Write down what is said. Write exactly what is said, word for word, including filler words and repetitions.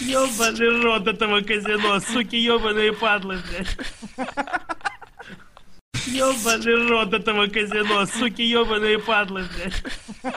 Ёбаный рот этого казино, суки ёбаные падлы, блядь. Ёбаный рот этого казино, суки ёбаные падлы, блядь.